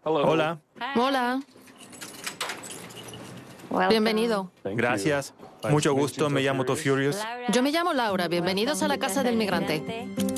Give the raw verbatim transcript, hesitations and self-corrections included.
Hola. Hola. Bienvenido. Gracias. Mucho gusto, me llamo Todd Furious. Yo me llamo Laura. Bienvenidos a la Casa del Migrante.